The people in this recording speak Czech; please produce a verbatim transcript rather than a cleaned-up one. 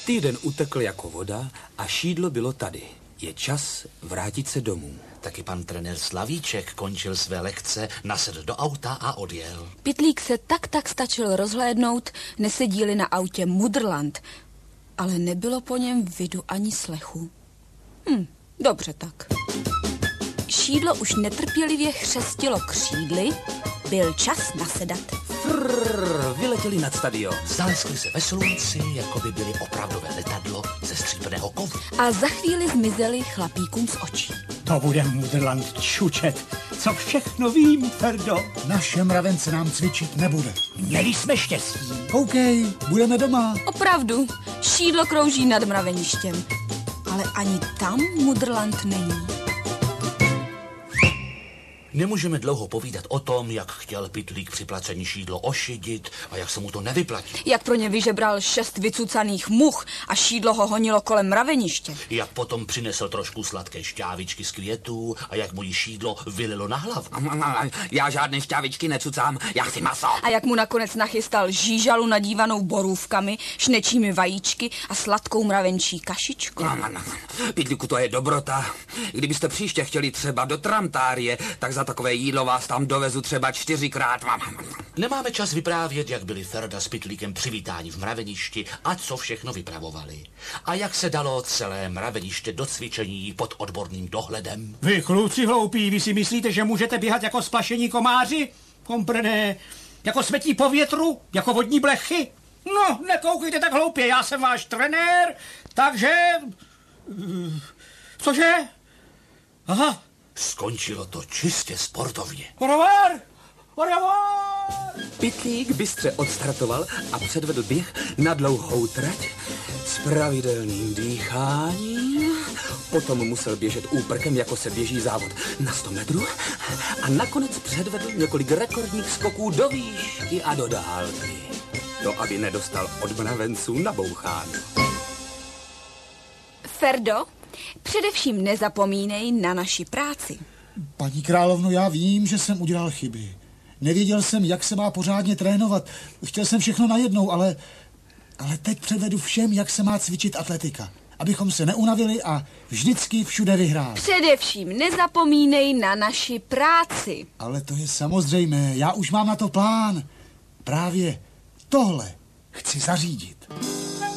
Týden utekl jako voda a šídlo bylo tady. Je čas vrátit se domů. Taky pan trenér Slavíček končil své lekce, nasedl do auta a odjel. Pytlík se tak tak stačil rozhlédnout, nesedíli na autě Mudrland, ale nebylo po něm vidu ani slechu. Hm, dobře tak. Šídlo už netrpělivě chřestilo křídly, byl čas nasedat. Frrr, vyletěli nad stadion. Zaleskli se ve slunci, jako by byli opravdové letadlo ze stříbrného kovu. A za chvíli zmizeli chlapíkům z očí. To bude Mudrland čučet. Co všechno vím, Ferdo. Naše mravence nám cvičit nebude. Měli jsme štěstí. OK, budeme doma. Opravdu, šídlo krouží nad mraveništěm, ale ani tam Mudrland není. Nemůžeme dlouho povídat o tom, jak chtěl Pytlík při placení šídlo ošidit a jak se mu to nevyplatí. Jak pro ně vyžebral šest vycucaných much a šídlo ho honilo kolem mraveniště. Jak potom přinesl trošku sladké šťávičky z květů a jak mu jí šídlo vylilo na hlavu. Já žádné šťávičky necucám, já chci maso. A jak mu nakonec nachystal žížalu nadívanou borůvkami, šnečími vajíčky a sladkou mravenčí kašičkou. Pytlíku, to je dobrota. Kdybyste příště chtěli třeba do Tramtárie, tak za takové jídlo vás tam dovezu třeba čtyřikrát. Nemáme čas vyprávět, jak byli Ferda s Pytlíkem přivítáni v mraveništi a co všechno vypravovali. A jak se dalo celé mraveniště do cvičení pod odborným dohledem. Vy kluci hloupí, vy si myslíte, že můžete běhat jako splašení komáři? Komprené, jako smetí po větru, jako vodní blechy? No, nekoukejte tak hloupě, já jsem váš trenér, takže... Cože? Aha. Skončilo to čistě sportovně. Orovar! Orovar! Pytlík bystře odstartoval a předvedl běh na dlouhou trať s pravidelným dýcháním. Potom musel běžet úprkem, jako se běží závod na sto metrů. A nakonec předvedl několik rekordních skoků do výšky a do dálky. To, aby nedostal od mravenců naboucháno. Ferdo, především nezapomínej na naši práci. Paní královno, já vím, že jsem udělal chyby. Nevěděl jsem, jak se má pořádně trénovat. Chtěl jsem všechno najednou, ale, ale teď předvedu všem, jak se má cvičit atletika. Abychom se neunavili a vždycky všude vyhráli. Především nezapomínej na naši práci. Ale to je samozřejmé, já už mám na to plán. Právě tohle chci zařídit.